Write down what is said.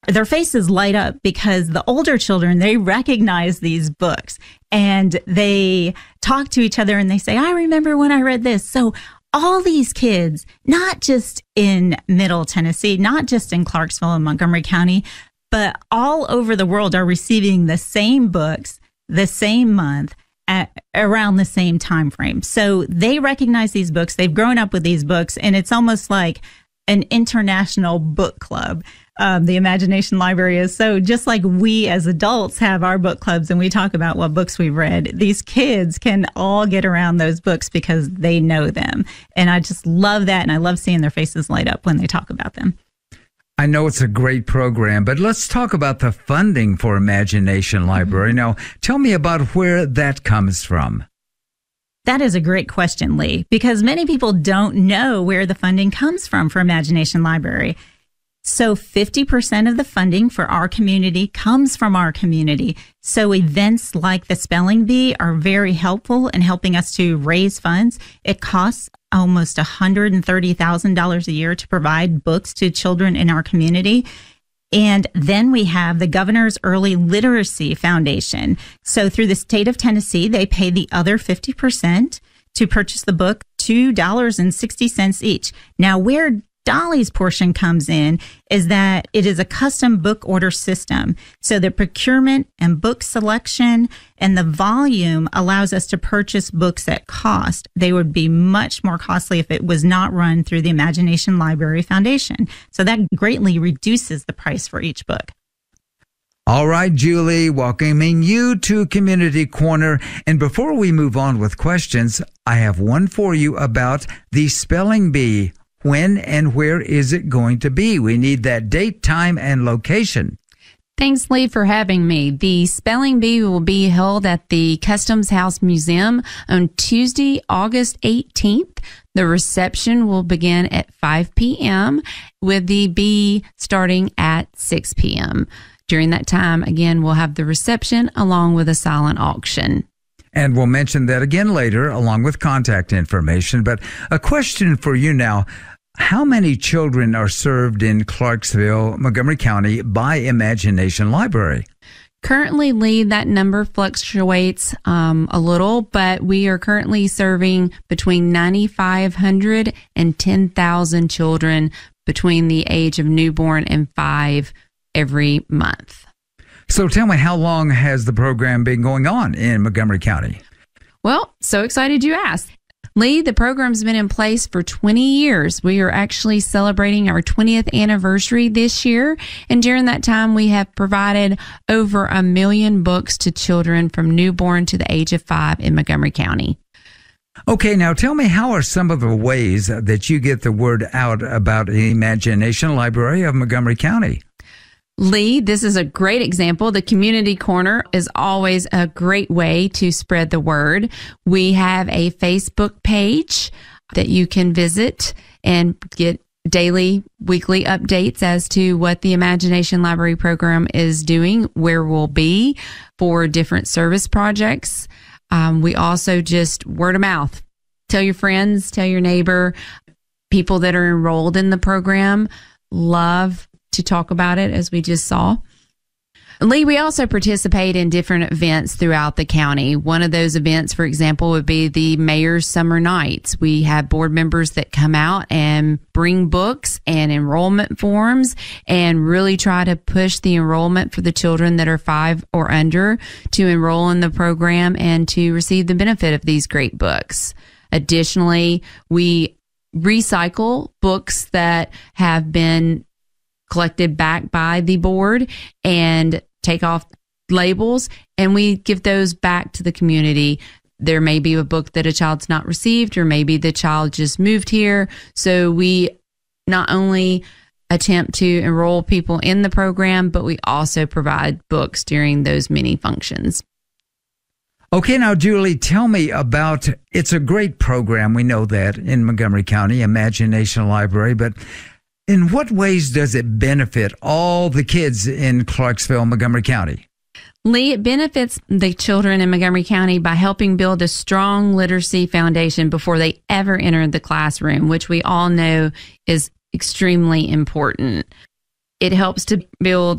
their faces light up because the older children, they recognize these books and they talk to each other and they say, I remember when I read this. So all these kids, not just in Middle Tennessee, not just in Clarksville and Montgomery County, but all over the world are receiving the same books, the same month, at around the same time frame. So they recognize these books. They've grown up with these books, and it's almost like an international book club. The Imagination Library is so just like we as adults have our book clubs and we talk about what books we've read. These kids can all get around those books because they know them. And I just love that. And I love seeing their faces light up when they talk about them. I know it's a great program, but let's talk about the funding for Imagination Library. Now, tell me about where that comes from. That is a great question, Lee, because many people don't know where the funding comes from for Imagination Library. So 50% of the funding for our community comes from our community. So events like the Spelling Bee are very helpful in helping us to raise funds. It costs almost $130,000 a year to provide books to children in our community. And then we have the Governor's Early Literacy Foundation. So through the state of Tennessee, they pay the other 50% to purchase the book, $2.60 each. Now, where Dolly's portion comes in is that it is a custom book order system. So the procurement and book selection and the volume allows us to purchase books at cost. They would be much more costly if it was not run through the Imagination Library Foundation. So that greatly reduces the price for each book. All right, Julie, welcoming you to Community Corner. And before we move on with questions, I have one for you about the Spelling Bee. When and where is it going to be? We need that date, time, and location. Thanks, Lee, for having me. The Spelling Bee will be held at the Customs House Museum on Tuesday, August 18th. The reception will begin at 5 p.m. with the bee starting at 6 p.m. During that time, again, we'll have the reception along with a silent auction. And we'll mention that again later, along with contact information. But a question for you now. How many children are served in Clarksville, Montgomery County by Imagination Library? Currently, Lee, that number fluctuates a little, but we are currently serving between 9,500 and 10,000 children between the age of newborn and 5 every month. So tell me, how long has the program been going on in Montgomery County? Well, so excited you asked. Lee, the program's been in place for 20 years. We are actually celebrating our 20th anniversary this year. And during that time, we have provided over 1 million books to children from newborn to the age of 5 in Montgomery County. Okay, now tell me, how are some of the ways that you get the word out about the Imagination Library of Montgomery County? Lee, this is a great example. The Community Corner is always a great way to spread the word. We have a Facebook page that you can visit and get daily, weekly updates as to what the Imagination Library program is doing, where we'll be for different service projects. We also just word of mouth. Tell your friends, tell your neighbor. People that are enrolled in the program love to talk about it, as we just saw. Lee, we also participate in different events throughout the county. One of those events, for example, would be the Mayor's Summer Nights. We have board members that come out and bring books and enrollment forms and really try to push the enrollment for the children that are 5 or under to enroll in the program and to receive the benefit of these great books. Additionally, we recycle books that have been collected back by the board and take off labels, and we give those back to the community. There may be a book that a child's not received, or maybe the child just moved here. So we not only attempt to enroll people in the program, but we also provide books during those many functions. Okay, now, Julie, tell me about, it's a great program, we know that, in Montgomery County, Imagination Library, but in what ways does it benefit all the kids in Clarksville, Montgomery County? Lee, it benefits the children in Montgomery County by helping build a strong literacy foundation before they ever enter the classroom, which we all know is extremely important. It helps to build